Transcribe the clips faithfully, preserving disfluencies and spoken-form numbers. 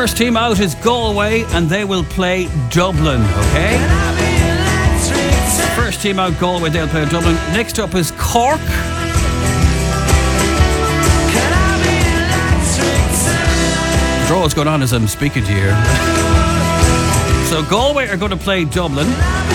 First team out is Galway, and they will play Dublin, okay? First team out, Galway, they'll play Dublin. Next up is Cork. The draw is going on as I'm speaking to you here. So Galway are going to play Dublin.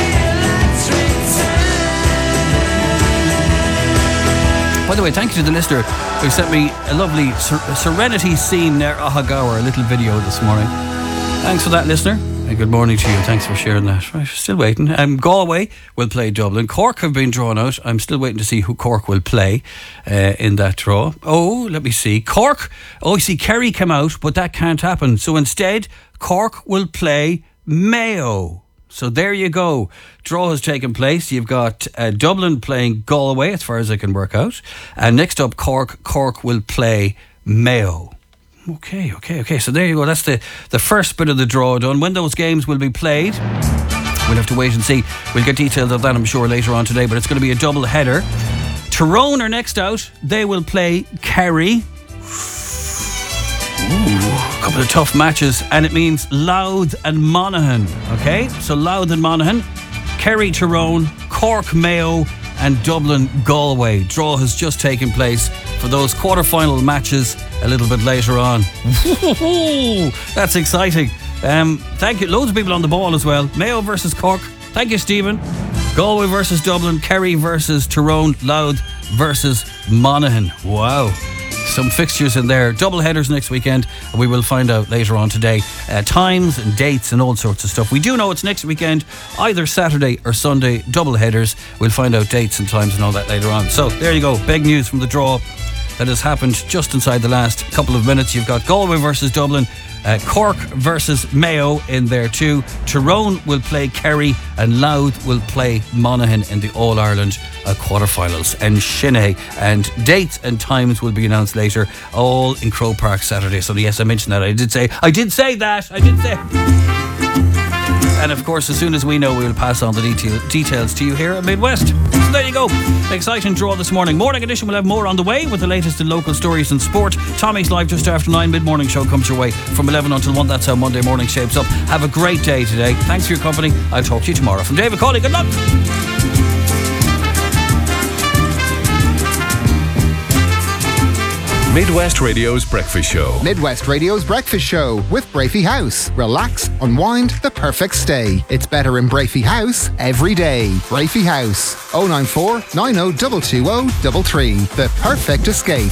By the way, thank you to the listener who sent me a lovely ser- Serenity scene near Ahagawa, a little video this morning. Thanks for that, listener. And good morning to you. Thanks for sharing that. Right, still waiting. Um, Galway will play Dublin. Cork have been drawn out. I'm still waiting to see who Cork will play uh, in that draw. Oh, let me see. Cork. Oh, you see, Kerry came out, but that can't happen. So instead, Cork will play Mayo. So there you go. Draw has taken place. You've got uh, Dublin playing Galway, as far as I can work out. And next up, Cork. Cork will play Mayo. Okay, okay, okay. So there you go. That's the, the first bit of the draw done. When those games will be played, we'll have to wait and see. We'll get details of that, I'm sure, later on today. But it's going to be a double header. Tyrone are next out. They will play Kerry. Ooh, a couple of tough matches, and it means Louth and Monaghan. Okay, so Louth and Monaghan, Kerry, Tyrone, Cork, Mayo, and Dublin, Galway. Draw has just taken place for those quarter-final matches a little bit later on. That's exciting. Um, thank you. Loads of people on the ball as well. Mayo versus Cork. Thank you, Stephen. Galway versus Dublin. Kerry versus Tyrone. Louth versus Monaghan. Wow. Some fixtures in there. Double headers next weekend. We will find out later on today uh, times and dates and all sorts of stuff. We do know it's next weekend, either Saturday or Sunday. Double headers. We'll find out dates and times and all that later on. So there you go. Big news from the draw that has happened just inside the last couple of minutes. You've got Galway versus Dublin, uh, Cork versus Mayo in there too. Tyrone will play Kerry, and Louth will play Monaghan in the All-Ireland uh, quarterfinals. And Shinay, and dates and times will be announced later, all in Croke Park Saturday. So yes, I mentioned that. I did say, I did say that. I did say. And of course, as soon as we know, we will pass on the detail, details to you here at Midwest. So there you go. Exciting draw this morning. Morning edition will have more on the way with the latest in local stories and sport. Tommy's live just after nine. Mid-morning show comes your way from eleven until one. That's how Monday morning shapes up. Have a great day today. Thanks for your company. I'll talk to you tomorrow. From David Cawley, good luck. Midwest Radio's Breakfast Show. Midwest Radio's Breakfast Show with Brafey House. Relax, unwind, the perfect stay. It's better in Brafey House every day. Brafey House. oh nine four, nine oh two two oh three three. The perfect escape.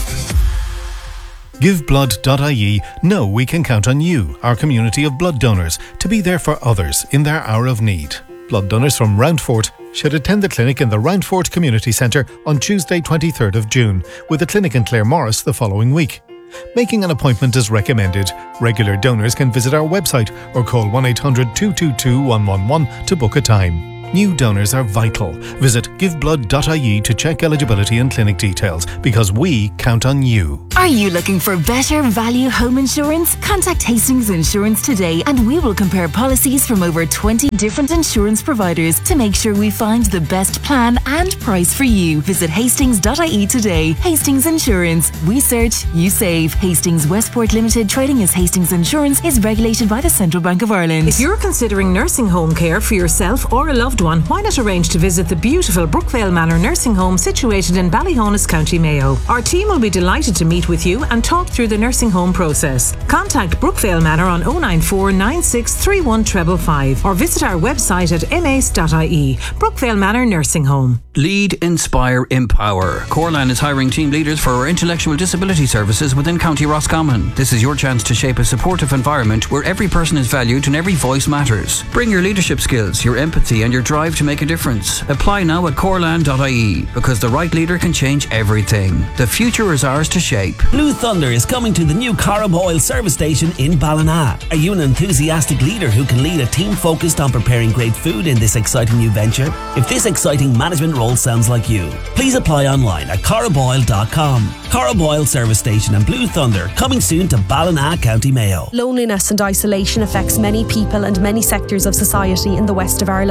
Give blood dot I E know we can count on you, our community of blood donors, to be there for others in their hour of need. Blood donors from Roundfort should attend the clinic in the Roundfort Community Centre on Tuesday twenty-third of June, with a clinic in Claremorris the following week. Making an appointment is recommended. Regular donors can visit our website or call one eight hundred two two two one one one to book a time. New donors are vital. Visit give blood dot I E to check eligibility and clinic details, because we count on you. Are you looking for better value home insurance? Contact Hastings Insurance today and we will compare policies from over twenty different insurance providers to make sure we find the best plan and price for you. Visit hastings dot I E today. Hastings Insurance. We search, you save. Hastings Westport Limited, trading as Hastings Insurance, is regulated by the Central Bank of Ireland. If you're considering nursing home care for yourself or a loved one, why not arrange to visit the beautiful Brookvale Manor Nursing Home situated in Ballyhonus, County Mayo. Our team will be delighted to meet with you and talk through the nursing home process. Contact Brookvale Manor on oh nine four nine six three one five five five or visit our website at m a c e dot I E. Brookvale Manor Nursing Home. Lead, inspire, empower. Corlan is hiring team leaders for our intellectual disability services within County Roscommon. This is your chance to shape a supportive environment where every person is valued and every voice matters. Bring your leadership skills, your empathy and your drive to make a difference. Apply now at corlan dot I E, because the right leader can change everything. The future is ours to shape. Blue Thunder is coming to the new Carboyle service station in Ballina. Are you an enthusiastic leader who can lead a team focused on preparing great food in this exciting new venture? If this exciting management role sounds like you, please apply online at carboyle dot com. Carboyle service station and Blue Thunder coming soon to Ballina, County Mayo. Loneliness and isolation affects many people and many sectors of society in the west of Ireland.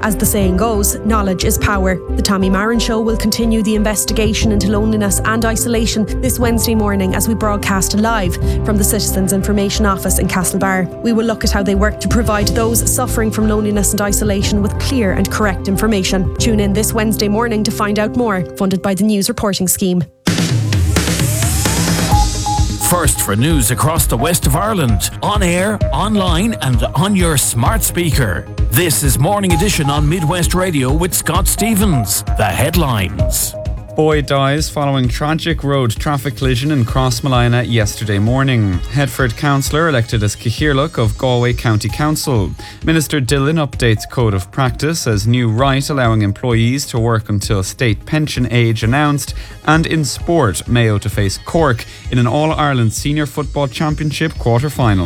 As the saying goes, knowledge is power. The Tommy Marin Show will continue the investigation into loneliness and isolation this Wednesday morning as we broadcast live from the Citizens Information Office in Castlebar. We will look at how they work to provide those suffering from loneliness and isolation with clear and correct information. Tune in this Wednesday morning to find out more. Funded by the News Reporting Scheme. First for news across the west of Ireland, on air, online and on your smart speaker. This is Morning Edition on Midwest Radio with Scott Stevens. The headlines. Boy dies following tragic road traffic collision in Crossmolina yesterday morning. Headford councillor elected as Cathaoirleach of Galway County Council. Minister Dillon updates Code of Practice as new right allowing employees to work until state pension age announced. And in sport, Mayo to face Cork in an All-Ireland Senior Football Championship quarter-final.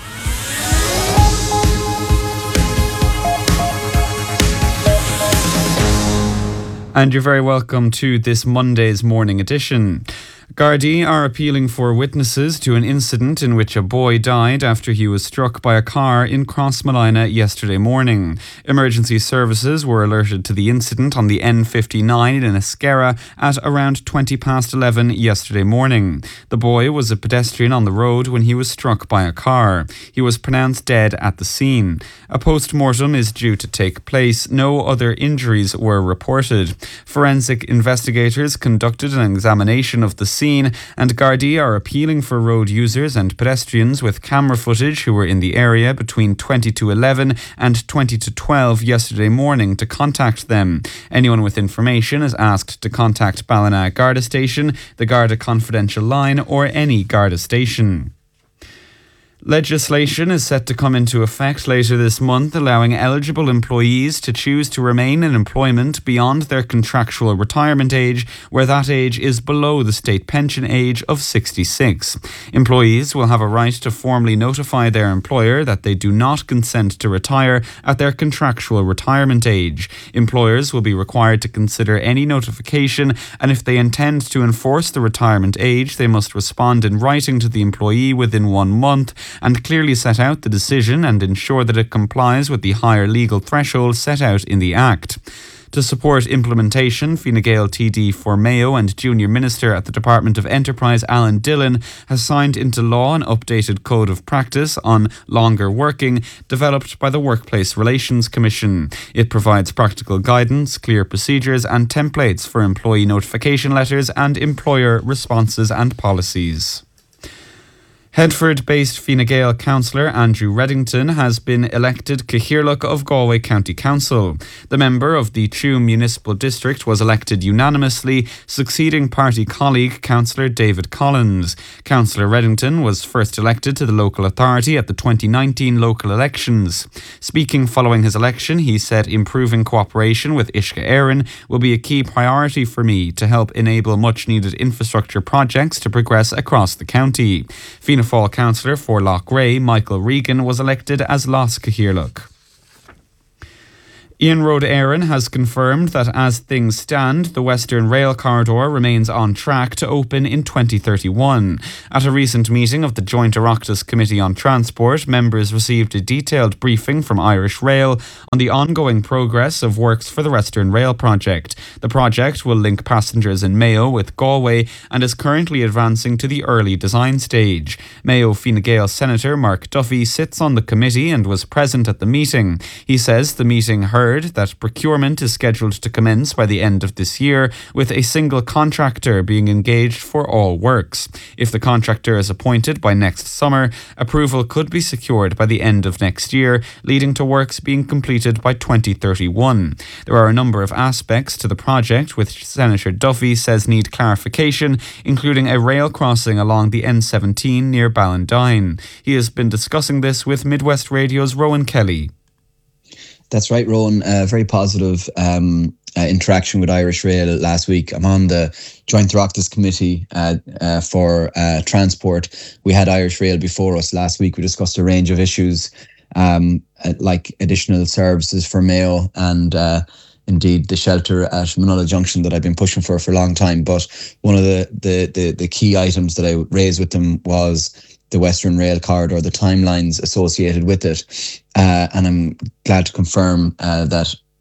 And you're very welcome to this Monday's Morning Edition. Gardaí are appealing for witnesses to an incident in which a boy died after he was struck by a car in Crossmolina yesterday morning. Emergency services were alerted to the incident on the N fifty-nine in Esquerra at around twenty past eleven yesterday morning. The boy was a pedestrian on the road when he was struck by a car. He was pronounced dead at the scene. A post-mortem is due to take place. No other injuries were reported. Forensic investigators conducted an examination of the scene, and Gardaí are appealing for road users and pedestrians with camera footage who were in the area between twenty to eleven and twenty to twelve yesterday morning to contact them. Anyone with information is asked to contact Ballina Garda Station, the Garda Confidential Line or any Garda station. Legislation is set to come into effect later this month, allowing eligible employees to choose to remain in employment beyond their contractual retirement age, where that age is below the state pension age of sixty-six. Employees will have a right to formally notify their employer that they do not consent to retire at their contractual retirement age. Employers will be required to consider any notification, and if they intend to enforce the retirement age, they must respond in writing to the employee within one month and clearly set out the decision and ensure that it complies with the higher legal threshold set out in the Act. To support implementation, Fine Gael T D for Mayo and Junior Minister at the Department of Enterprise Alan Dillon has signed into law an updated Code of Practice on longer working developed by the Workplace Relations Commission. It provides practical guidance, clear procedures and templates for employee notification letters and employer responses and policies. Headford-based Fine Gael councillor Andrew Reddington has been elected Cathaoirleach of Galway County Council. The member of the Tuam Municipal District was elected unanimously, succeeding party colleague councillor David Collins. Councillor Reddington was first elected to the local authority at the twenty nineteen local elections. Speaking following his election, he said improving cooperation with Uisce Éireann will be a key priority for me to help enable much-needed infrastructure projects to progress across the county. Fianna Fáil councillor for Loughrea, Michael Regan, was elected as Las Cathaoirleach. Ian Road Éireann has confirmed that as things stand, the Western Rail Corridor remains on track to open in twenty thirty-one. At a recent meeting of the Joint Oireachtas Committee on Transport, members received a detailed briefing from Irish Rail on the ongoing progress of works for the Western Rail project. The project will link passengers in Mayo with Galway and is currently advancing to the early design stage. Mayo Fine Gael Senator Mark Duffy sits on the committee and was present at the meeting. He says the meeting heard that procurement is scheduled to commence by the end of this year, with a single contractor being engaged for all works. If the contractor is appointed by next summer, approval could be secured by the end of next year, leading to works being completed by twenty thirty-one. There are a number of aspects to the project which Senator Duffy says need clarification, including a rail crossing along the N seventeen near Ballandine. He has been discussing this with Midwest Radio's Rowan Kelly. That's right, Rowan. Uh, very positive um, uh, interaction with Irish Rail last week. I'm on the Joint Oireachtas Committee uh, uh, for uh, Transport. We had Irish Rail before us last week. We discussed a range of issues um, like additional services for Mayo and uh, indeed the shelter at Manula Junction that I've been pushing for for a long time. But one of the, the, the, the key items that I raised with them was the Western Rail Corridor, the timelines associated with it. Uh, and I'm glad to confirm uh, that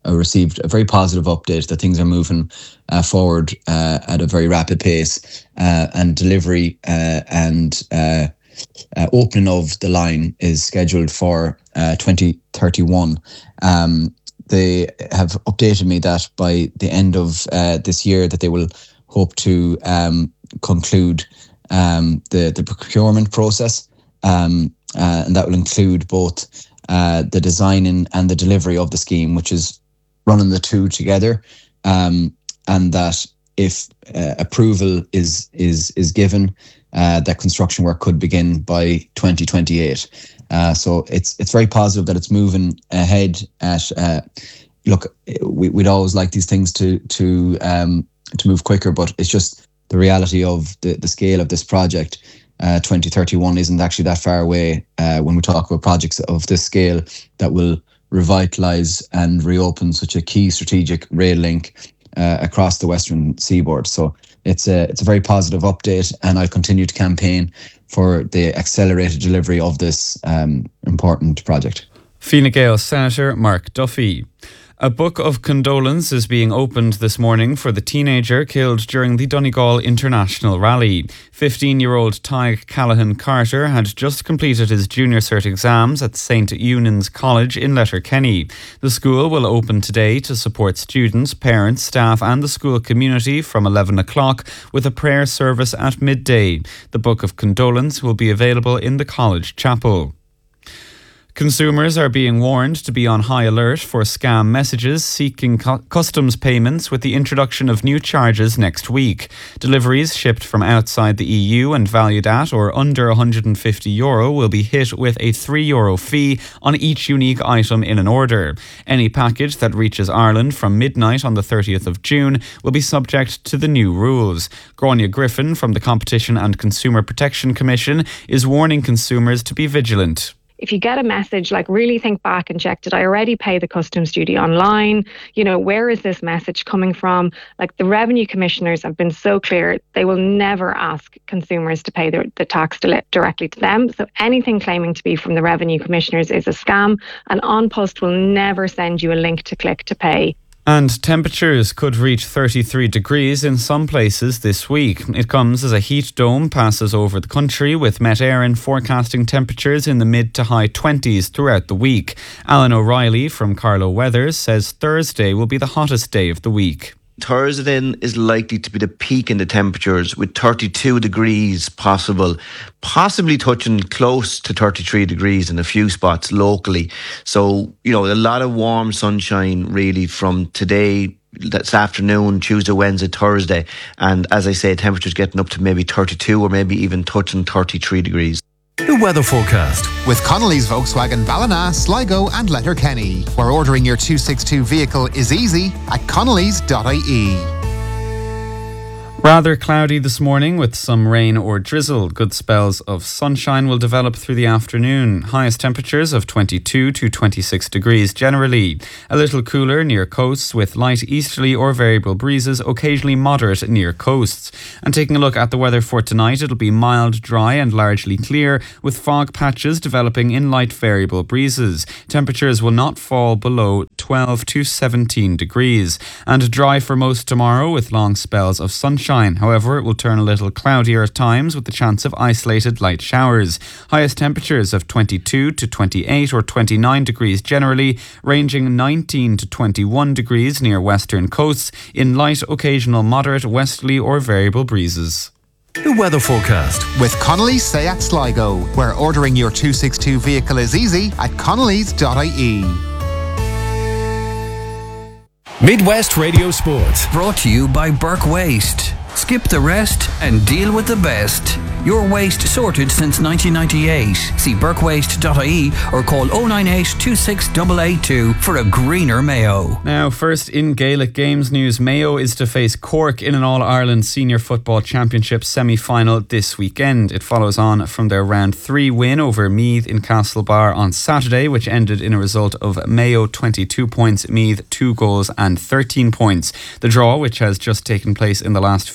uh, received a very positive update that things are moving uh, forward uh, at a very rapid pace, uh, and delivery uh, and uh, uh, opening of the line is scheduled for uh, twenty thirty-one. Um, they have updated me that by the end of uh, this year that they will hope to um, conclude um, the, the procurement process, um, uh, and that will include both uh, the designing and the delivery of the scheme, which is running the two together, um, and that if uh, approval is is is given, uh, that construction work could begin by twenty twenty-eight. Uh, so it's it's very positive that it's moving ahead. At uh, look, we, we'd always like these things to to um, to move quicker, but it's just the reality of the, the scale of this project. Uh, twenty thirty-one isn't actually that far away uh, when we talk about projects of this scale that will revitalise and reopen such a key strategic rail link uh, across the western seaboard. So it's a it's a very positive update, and I'll continue to campaign for the accelerated delivery of this um, important project. Fine Gael Senator Mark Duffy. A book of condolence is being opened this morning for the teenager killed during the Donegal International Rally. fifteen-year-old Tyg Callahan Carter had just completed his junior cert exams at Saint Eunan's College in Letterkenny. The school will open today to support students, parents, staff and the school community from eleven o'clock with a prayer service at midday. The book of condolence will be available in the college chapel. Consumers are being warned to be on high alert for scam messages seeking cu- customs payments with the introduction of new charges next week. Deliveries shipped from outside the E U and valued at or under one hundred fifty euro will be hit with a three euro fee on each unique item in an order. Any package that reaches Ireland from midnight on the thirtieth of June will be subject to the new rules. Gráinne Griffin from the Competition and Consumer Protection Commission is warning consumers to be vigilant. If you get a message, like really think back and check, did I already pay the customs duty online? You know, where is this message coming from? Like the revenue commissioners have been so clear, they will never ask consumers to pay the, the tax directly to them. So anything claiming to be from the revenue commissioners is a scam, and An Post will never send you a link to click to pay. And temperatures could reach thirty-three degrees in some places this week. It comes as a heat dome passes over the country, with Met Éireann forecasting temperatures in the mid to high twenties throughout the week. Alan O'Reilly from Carlow Weathers says Thursday will be the hottest day of the week. Thursday then is likely to be the peak in the temperatures, with thirty-two degrees possible, possibly touching close to thirty-three degrees in a few spots locally. So, you know, a lot of warm sunshine really from today, this afternoon, Tuesday, Wednesday, Thursday. And as I say, temperatures getting up to maybe thirty-two or maybe even touching thirty-three degrees. The weather forecast with Connolly's Volkswagen Ballina, Sligo and Letterkenny, where ordering your two sixty-two vehicle is easy at connellys dot I E. Rather cloudy this morning with some rain or drizzle. Good spells of sunshine will develop through the afternoon. Highest temperatures of twenty-two to twenty-six degrees generally. A little cooler near coasts with light easterly or variable breezes, occasionally moderate near coasts. And taking a look at the weather for tonight, it'll be mild, dry and largely clear, with fog patches developing in light variable breezes. Temperatures will not fall below twelve to seventeen degrees. And dry for most tomorrow with long spells of sunshine. However, it will turn a little cloudier at times with the chance of isolated light showers. Highest temperatures of twenty-two to twenty-eight or twenty-nine degrees generally, ranging nineteen to twenty-one degrees near western coasts in light, occasional moderate westerly or variable breezes. The weather forecast with Connolly's Seat Sligo, where ordering your two sixty-two vehicle is easy at connellys dot I E. Midwest Radio Sport. Brought to you by Burke Waste. Skip the rest and deal with the best. Your waste sorted since nineteen ninety-eight. See burke waste dot I E or call oh nine eight, two six eight eight two for a greener Mayo. Now, first in Gaelic Games news, Mayo is to face Cork in an All-Ireland Senior Football Championship semi-final this weekend. It follows on from their round three win over Meath in Castlebar on Saturday, which ended in a result of Mayo twenty-two points, Meath two goals and thirteen points. The draw, which has just taken place in the last few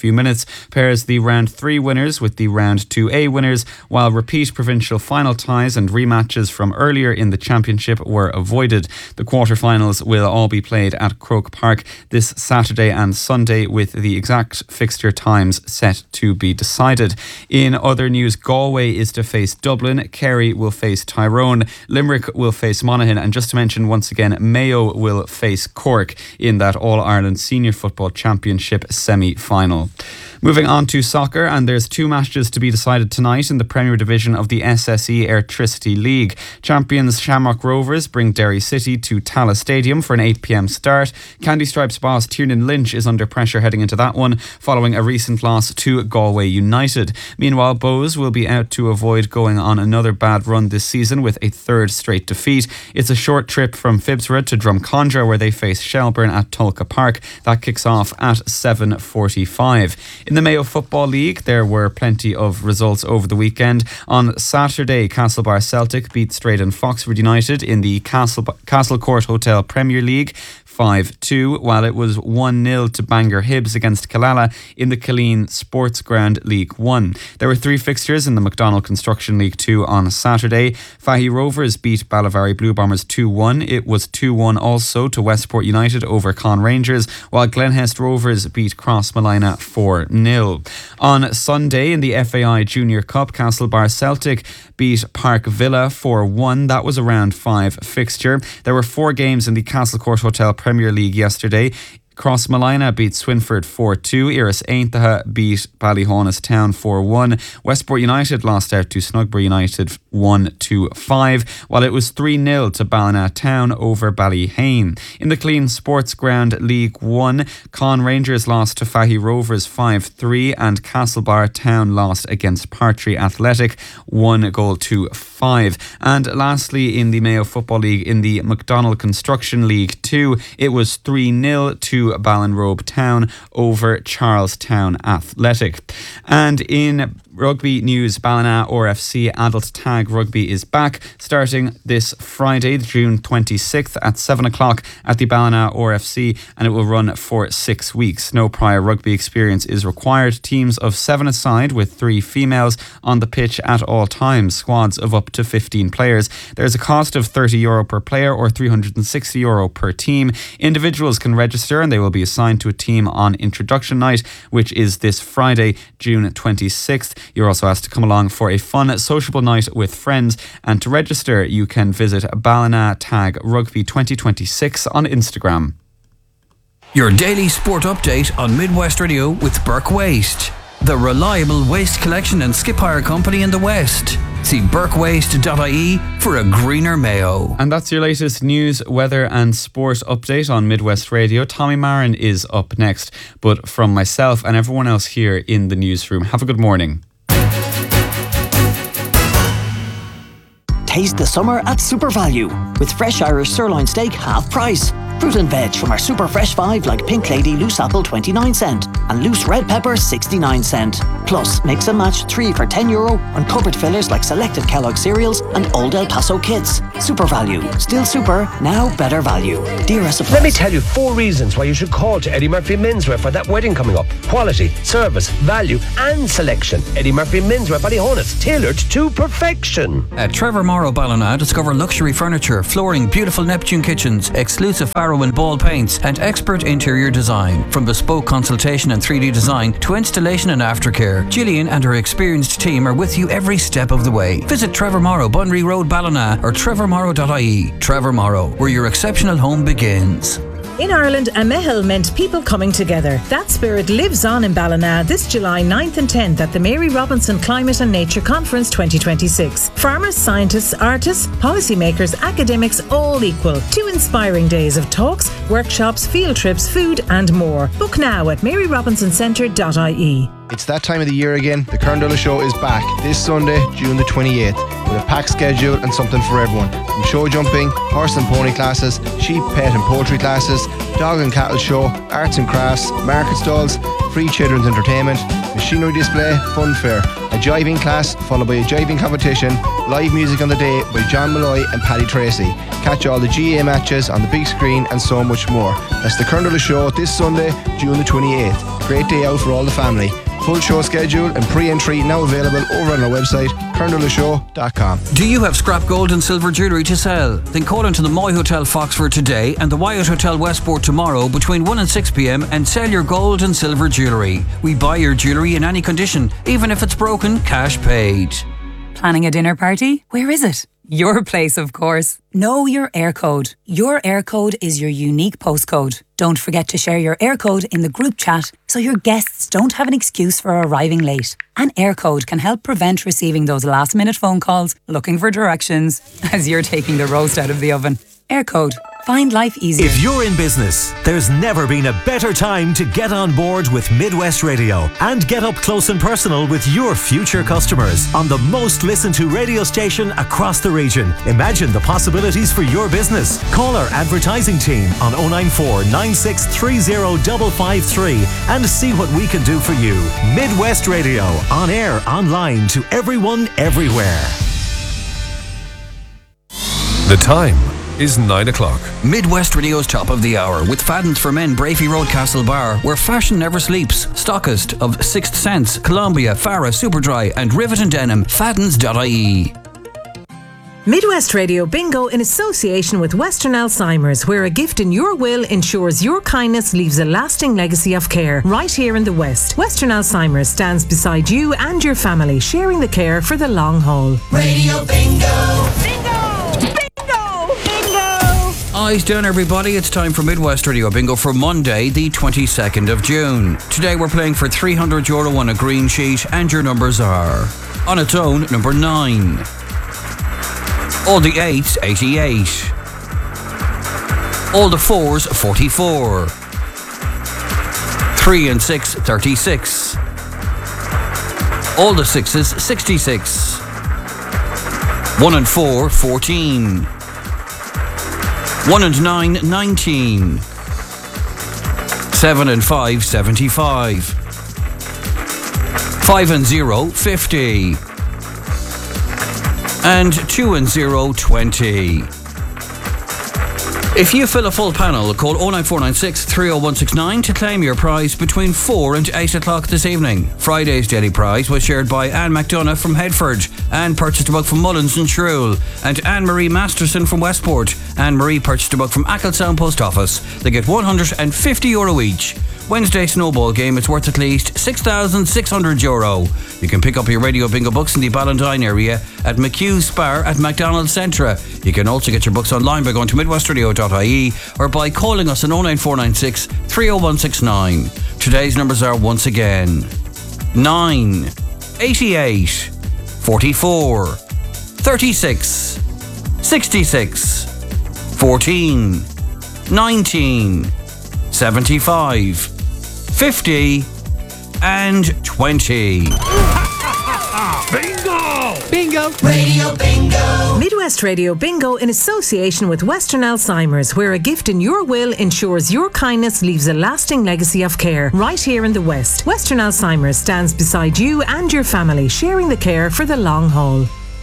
few minutes, pairs the round three winners with the round two A winners, while repeat provincial final ties and rematches from earlier in the championship were avoided. The quarterfinals will all be played at Croke Park this Saturday and Sunday, with the exact fixture times set to be decided. In other news, Galway is to face Dublin, Kerry will face Tyrone, Limerick will face Monaghan, and just to mention once again, Mayo will face Cork in that All-Ireland Senior Football Championship semi-final. Moving on to soccer, and there's two matches to be decided tonight in the Premier Division of the S S E Airtricity League. Champions Shamrock Rovers bring Derry City to Tallaght Stadium for an eight p.m. start. Candy Stripes boss Tiernan Lynch is under pressure heading into that one, following a recent loss to Galway United. Meanwhile, Bohs will be out to avoid going on another bad run this season with a third straight defeat. It's a short trip from Phibsborough to Drumcondra, where they face Shelburne at Tulka Park. That kicks off at seven forty-five. In the Mayo Football League, there were plenty of results over the weekend. On Saturday, Castlebar Celtic beat Straden Foxford United in the Castle Castle Court Hotel Premier League five two, while it was one nil to Bangor Hibs against Killala in the Killeen Sports Ground League one. There were three fixtures in the McDonald Construction League two on Saturday. Fahy Rovers beat Balavari Blue Bombers two one. It was two one also to Westport United over Con Rangers, while Glenhest Rovers beat Cross Malina four nil. On Sunday in the F A I Junior Cup, Castlebar Celtic beat Park Villa four one. That was a round five fixture. There were four games in the Castle Court Hotel Premier League yesterday. Cross Malina beat Swinford four two. Iris Aintaha beat Ballyhonus Town four one. Westport United lost out to Snugbury United one two five, while it was three nil to Ballina Town over Ballyhane. In the Clean Sports Ground League one, Con Rangers lost to Fahy Rovers five three, and Castlebar Town lost against Partry Athletic one goal to five. And lastly, in the Mayo Football League, in the McDonald Construction League two, it was three nil to Ballinrobe Town over Charlestown Athletic. And in rugby news, Ballina R F C Adult Tag Rugby is back, starting this Friday, June twenty-sixth at seven o'clock at the Ballina R F C, and it will run for six weeks. No prior rugby experience is required. Teams of seven aside, with three females on the pitch at all times. Squads of up to fifteen players. There's a cost of thirty euro per player or three hundred sixty euro per team. Individuals can register and they will be assigned to a team on introduction night, which is this Friday, June twenty-sixth. You're also asked to come along for a fun, sociable night with friends, and to register you can visit Ballina Tag Rugby twenty twenty-six on Instagram. Your daily sport update on Midwest Radio with Burke Waste, the reliable waste collection and skip hire company in the West. See burke waste dot I E for a greener Mayo. And that's your latest news, weather and sport update on Midwest Radio. Tommy Marin is up next, but from myself and everyone else here in the newsroom, have a good morning. Taste the summer at Super Value with fresh Irish sirloin steak half price. Fruit and veg from our super fresh five like Pink Lady loose apple twenty-nine cent and loose red pepper sixty-nine cent. Plus mix and match three for ten euro on cupboard fillers like selected Kellogg cereals and Old El Paso Kids. Super Value, still super, now better value. D R S applies. Let me tell you four reasons why you should call to Eddie Murphy Menswear for that wedding coming up. Quality, service, value and selection. Eddie Murphy Menswear Ballyhonus, tailored to perfection. At Trevor Morrow Ballina, discover luxury furniture, flooring, beautiful Neptune kitchens, exclusive Farrow and Ball paints and expert interior design. From bespoke consultation and three D design to installation and aftercare, Gillian and her experienced team are with you every step of the way. Visit Trevor Morrow, Bunry Road, Ballina or trevor morrow dot I E. Trevor Morrow, where your exceptional home begins. In Ireland, a mehel meant people coming together. That spirit lives on in Ballina this July ninth and tenth at the Mary Robinson Climate and Nature Conference twenty twenty-six. Farmers, scientists, artists, policymakers, academics, all equal. Two inspiring days of talks, workshops, field trips, food and more. Book now at mary robinson centre dot I E. It's that time of the year again. The Kerndola Show is back this Sunday, June the twenty-eighth, with a packed schedule and something for everyone. From show jumping, horse and pony classes, sheep, pet and poultry classes, dog and cattle show, arts and crafts, market stalls, free children's entertainment, machinery display, fun fair, a a jiving class followed by a jiving competition, live music on the day by John Malloy and Paddy Tracy. Catch all the G A A matches on the big screen and so much more. That's the Kerndola Show this Sunday, June the twenty-eighth. Great day out for all the family. Full show schedule and pre-entry now available over on our website, kerndola show dot com. Do you have scrap gold and silver jewellery to sell? Then call into the Moy Hotel Foxford today and the Wyatt Hotel Westport tomorrow between one and six p m and sell your gold and silver jewellery. We buy your jewellery in any condition, even if it's broken, cash paid. Planning a dinner party? Where is it? Your place, of course. Know your air code. Your air code is your unique postcode. Don't forget to share your air code in the group chat so your guests don't have an excuse for arriving late. An air code can help prevent receiving those last minute phone calls looking for directions as you're taking the roast out of the oven. Air code. Find life easier. If you're in business, there's never been a better time to get on board with Midwest Radio and get up close and personal with your future customers on the most listened to radio station across the region. Imagine the possibilities for your business. Call our advertising team on oh nine four, nine six three oh, five five three and see what we can do for you. Midwest Radio, on air, online, to everyone, everywhere. The time is nine o'clock. Midwest Radio's top of the hour with Fadden's for Men, Brafey Road, Castlebar, where fashion never sleeps. Stockist of Sixth Sense, Columbia, Farah, Superdry and Rivet and Denim. Faddens dot I E. Midwest Radio Bingo in association with Western Alzheimer's, where a gift in your will ensures your kindness leaves a lasting legacy of care right here in the West. Western Alzheimer's stands beside you and your family, sharing the care for the long haul. Radio Bingo! Bingo! Eyes down, everybody. It's time for Midwest Radio Bingo for Monday, the twenty-second of June. Today we're playing for three hundred euro on a green sheet, and your numbers are: on its own, number nine. All the eights, eighty-eight. All the fours, forty-four. Three and six, thirty-six. All the sixes, sixty-six. One and four, fourteen. One and nine, nineteen. Seven and five, seventy-five. Five and zero, fifty. And two and zero, twenty. If you fill a full panel, call oh nine four nine six, three oh one six nine to claim your prize between four and eight o'clock this evening. Friday's daily prize was shared by Anne McDonough from Headford. Anne purchased a book from Mullins and Shrewell. And Anne-Marie Masterson from Westport. Anne-Marie purchased a book from Ackelstown Post Office. They get one hundred fifty euro each. Wednesday snowball game is worth at least six thousand six hundred euro. You can pick up your Radio Bingo books in the Ballindine area at McHugh's Spar at McDonald's Centra. You can also get your books online by going to midwest radio dot I E or by calling us on oh nine four nine six, three oh one six nine. Today's numbers are once again nine, eighty-eight, forty-four, thirty-six, sixty-six, fourteen, nineteen, seventy-five, fifty and twenty. Bingo! Bingo! Radio Bingo! Midwest Radio Bingo in association with Western Alzheimer's, where a gift in your will ensures your kindness leaves a lasting legacy of care right here in the West. Western Alzheimer's stands beside you and your family, sharing the care for the long haul.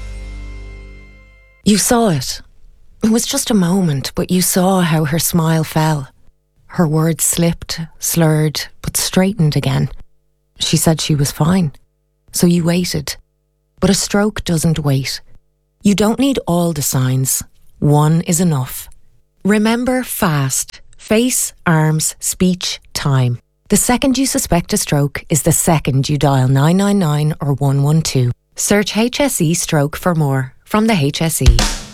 You saw it. It was just a moment, but you saw how her smile fell. Her words slipped, slurred, but straightened again. She said she was fine. So you waited. But a stroke doesn't wait. You don't need all the signs. One is enough. Remember FAST. Face, arms, speech, time. The second you suspect a stroke is the second you dial nine nine nine or one one two. Search H S E stroke for more from the H S E.